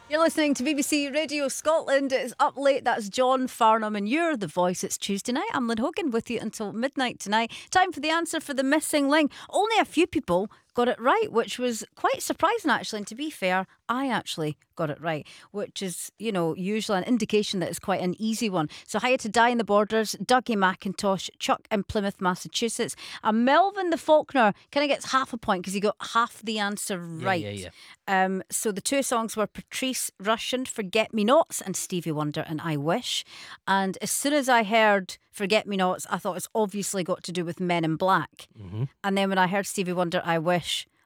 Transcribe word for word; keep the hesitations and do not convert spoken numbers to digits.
You're listening to B B C Radio Scotland. It's Up Late. That's John Farnham and you're the voice. It's Tuesday night. I'm Lynn Hogan with you until midnight tonight. Time for the answer for the missing link. Only a few people got it right, which was quite surprising actually. And to be fair, I actually got it right, which is, you know, usually an indication that it's quite an easy one. So hiya to Di in the Borders, Dougie McIntosh, Chuck in Plymouth, Massachusetts, and Melvin the Faulkner kind of gets half a point because he got half the answer right. Yeah, yeah, yeah. Um, so the two songs were Patrice Rushen, Forget Me Nots, and Stevie Wonder and I Wish. And as soon as I heard Forget Me Nots, I thought it's obviously got to do with Men in Black. Mm-hmm. And then when I heard Stevie Wonder, I Wish,